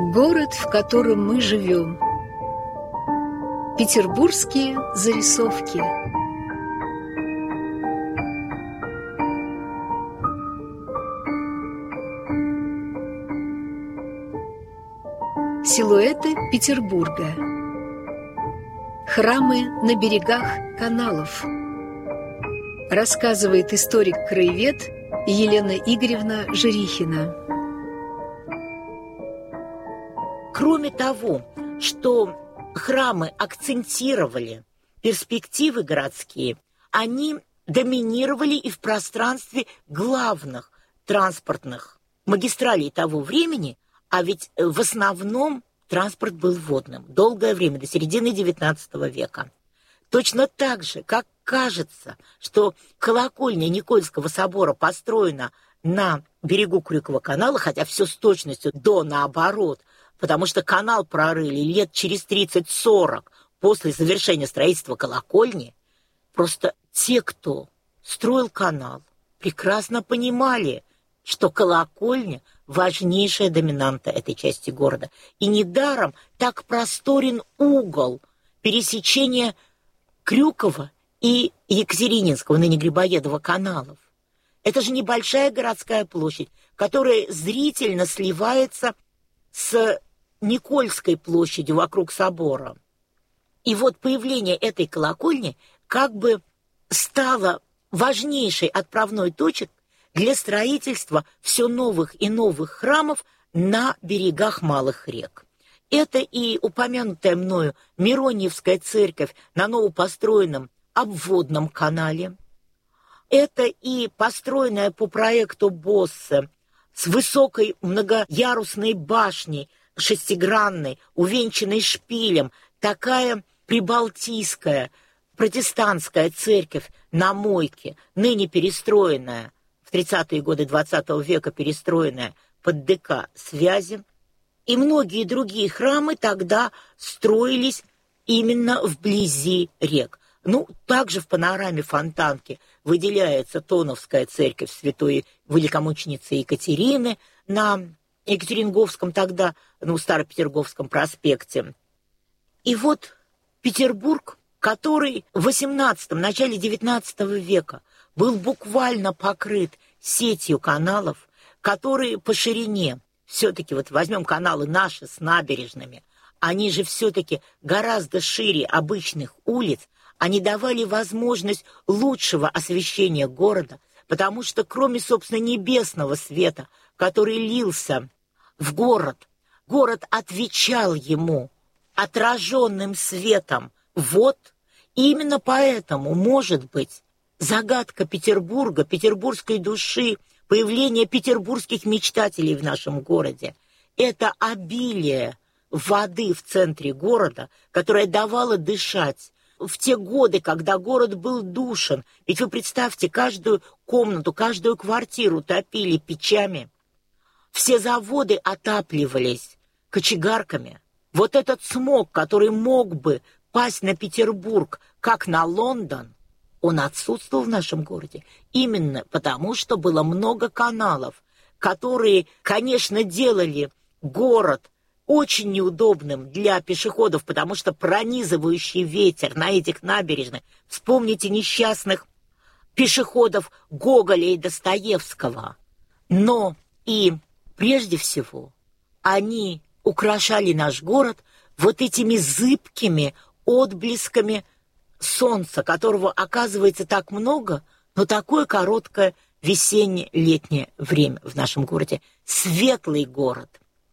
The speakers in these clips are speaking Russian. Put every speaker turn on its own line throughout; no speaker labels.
Город, в котором мы живем. Петербургские зарисовки. Силуэты Петербурга. Храмы на берегах каналов. Рассказывает историк-краевед Елена Игоревна Жирихина.
Кроме того, что храмы акцентировали перспективы городские, они доминировали и в пространстве главных транспортных магистралей того времени, а ведь в основном транспорт был водным долгое время, до середины XIX века. Точно так же, как кажется, что колокольня Никольского собора построена на берегу Крюкова канала, хотя все с точностью до наоборот, потому что канал прорыли лет через 30-40 после завершения строительства колокольни. Просто те, кто строил канал, прекрасно понимали, что колокольня – важнейшая доминанта этой части города. И недаром так просторен угол пересечения Крюкова и Екатерининского, ныне Грибоедова, каналов. Это же небольшая городская площадь, которая зрительно сливается с Никольской площадью вокруг собора. И вот появление этой колокольни как бы стало важнейшей отправной точкой для строительства все новых и новых храмов на берегах малых рек. Это и упомянутая мною Мироньевская церковь на новопостроенном обводном канале. Это и построенная по проекту Боссе с высокой многоярусной башней, шестигранной, увенчанной шпилем, такая прибалтийская протестантская церковь на Мойке, ныне перестроенная, в 30-е годы XX века перестроенная под ДК «Связи». И многие другие храмы тогда строились именно вблизи рек. Также в панораме Фонтанки выделяется Тоновская церковь святой великомученицы Екатерины на Екатеринговском тогда, Старопетерговском проспекте. И вот Петербург, который в XVIII, начале XIX века был буквально покрыт сетью каналов, которые по ширине, все-таки вот возьмем каналы наши с набережными, они же все-таки гораздо шире обычных улиц, они давали возможность лучшего освещения города, потому что кроме, собственно, небесного света, который лился в город, город отвечал ему отраженным светом. Вот, и именно поэтому, может быть, загадка Петербурга, петербургской души, появление петербургских мечтателей в нашем городе – это обилие воды в центре города, которая давала дышать в те годы, когда город был душен. Ведь вы представьте, каждую комнату, каждую квартиру топили печами. Все заводы отапливались кочегарками. Вот этот смог, который мог бы пасть на Петербург, как на Лондон, он отсутствовал в нашем городе именно потому, что было много каналов, которые, конечно, делали город очень неудобным для пешеходов, потому что пронизывающий ветер на этих набережных. Вспомните несчастных пешеходов Гоголя и Достоевского. Но и прежде всего они украшали наш город вот этими зыбкими отблесками солнца, которого оказывается так много, но такое короткое весенне-летнее время в нашем городе. Светлый город.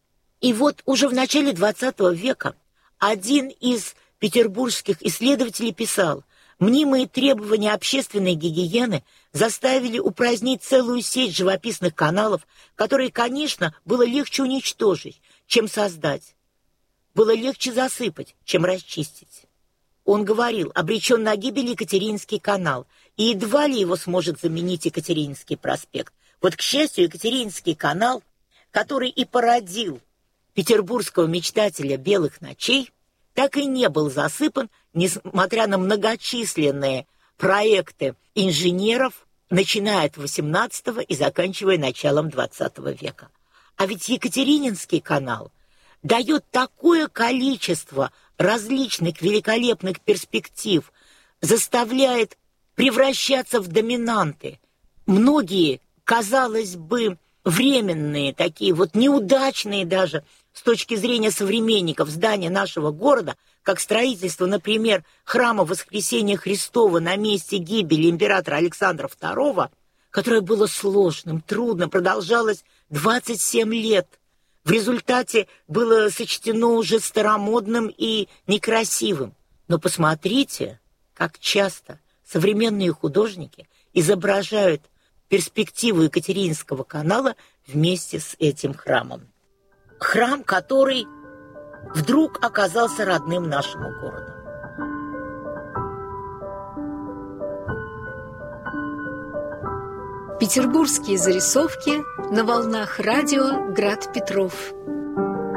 И вот уже в начале XX века один из петербургских исследователей писал: мнимые требования общественной гигиены заставили упразднить целую сеть живописных каналов, которые, конечно, было легче уничтожить, чем создать. Было легче засыпать, чем расчистить. Он говорил, обречен на гибель Екатерининский канал, и едва ли его сможет заменить Екатерининский проспект. Вот, к счастью, Екатерининский канал, который и породил петербургского мечтателя белых ночей, так и не был засыпан, несмотря на многочисленные проекты инженеров, начиная от XVIII и заканчивая началом XX века. А ведь Екатерининский канал дает такое количество различных великолепных перспектив, заставляет превращаться в доминанты. Многие, казалось бы, временные, такие вот неудачные даже с точки зрения современников здания нашего города, как строительство, например, храма Воскресения Христова на месте гибели императора Александра II, которое было сложным, трудным, продолжалось 27 лет. В результате было сочтено уже старомодным и некрасивым. Но посмотрите, как часто современные художники изображают перспективу Екатерининского канала вместе с этим храмом. Храм, который вдруг оказался родным нашему городу.
Петербургские зарисовки на волнах радио «Град Петров».